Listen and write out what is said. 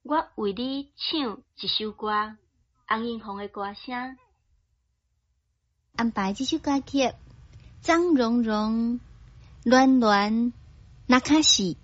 我为你唱一首歌，洪英红的歌声。 安排这首歌曲，张蓉蓉、暖暖、那卡西。